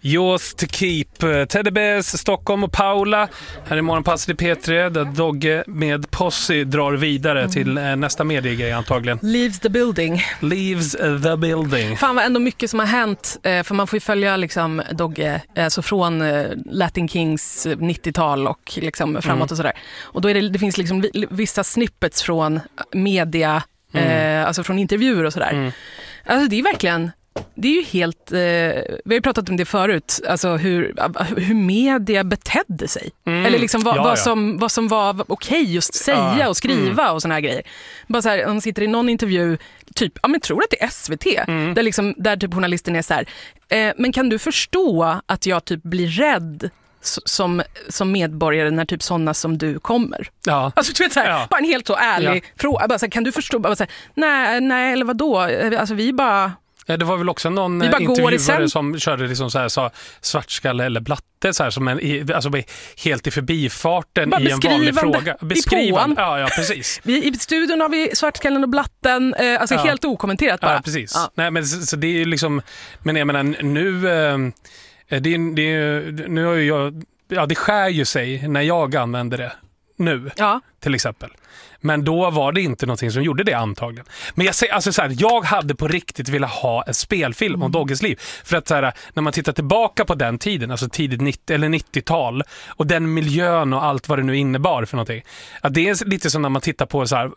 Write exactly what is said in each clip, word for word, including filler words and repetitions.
Yours to keep. Teddy Bears, Stockholm och Paula. Här är morgonpasset i P tre där Dogge med Posse drar vidare mm. till eh, nästa mediegrej antagligen. Leaves the building. Leaves the building. Fan vad ändå mycket som har hänt. Eh, för man får ju följa liksom Dogge eh, så från eh, Latin Kings nittiotal och liksom framåt mm. och sådär. Och då är det, det finns liksom vi, vissa snippets från media, mm. eh, alltså från intervjuer och sådär. Mm. Alltså det är verkligen... Det är ju helt, eh, vi har ju pratat om det förut, alltså hur, hur media betedde sig. Mm. Eller liksom vad, ja, vad, ja. Som, vad som var okej just säga ja. och skriva mm. och såna här grejer. Bara så här, om man sitter i någon intervju, typ, ja men tror att det är S V T, mm. där, liksom, där typ journalisten är så här, eh, men kan du förstå att jag typ blir rädd som, som medborgare när typ sådana som du kommer. Ja. Alltså du vet så här, ja. bara en helt så ärlig ja. fråga. Bara så här, kan du förstå? Bara så här, nej, nej, eller vadå? Alltså vi bara... Ja, det var väl också någon intervjuare som körde liksom så här, sa svartskalle eller blatte så här, som en, alltså helt i förbifarten bara i en vanlig fråga. Beskrivande. Ja, ja, precis. Vi, I studion har vi svartskallen och blatten, eh, alltså ja. helt okommenterat bara. Ja, precis. Ja. Nej, men så, så det är ju liksom, men jag menar nu, eh, det, det, nu har ju jag, ja det skär ju sig när jag använder det nu, ja. till exempel. Men då var det inte någonting som gjorde det antagligen. Men jag säger alltså så här, jag hade på riktigt velat ha en spelfilm mm. om Dogges liv. För att så här, när man tittar tillbaka på den tiden, alltså tidigt nittio eller nittiotal och den miljön och allt vad det nu innebar för någonting. Att det är lite som när man tittar på så här,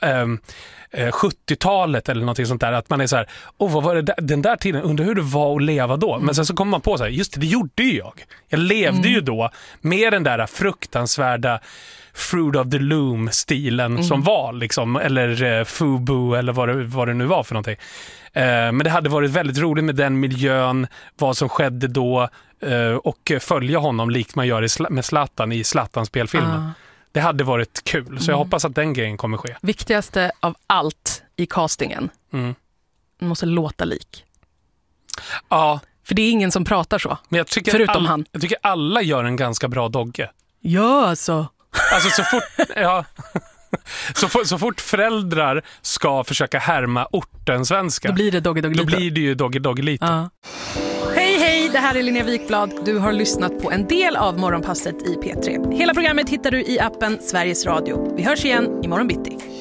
eh, sjuttiotalet eller någonting sånt där, att man är så här, åh vad var det där, den där tiden, undrar hur det var att leva då. Mm. Men sen så kommer man på så här, just det, det gjorde ju jag. Jag levde mm. ju då med den där fruktansvärda Fruit of the Loom-stilen mm. som var liksom, eller uh, Fubu eller vad det, vad det nu var för någonting. Uh, men det hade varit väldigt roligt med den miljön, vad som skedde då uh, och följa honom likt man gör i sl- med Zlatan i Zlatan-spelfilmen. Uh. Det hade varit kul, så jag mm. hoppas att den grejen kommer ske. Viktigaste av allt i castingen, mm. man måste låta lik. Ja. För det är ingen som pratar så, men jag tycker förutom all, han. Jag tycker alla gör en ganska bra Dogge. Ja, alltså. Alltså så fort, ja, så, for, så fort föräldrar ska försöka härma orten svenska, då blir det Dogge Dogge Då blir det ju Dogge Dogge lite. Ja. Hej hej, det här är Linnea Wikblad. Du har lyssnat på en del av Morgonpasset i P tre. Hela programmet hittar du i appen Sveriges Radio. Vi hörs igen imorgon bitti.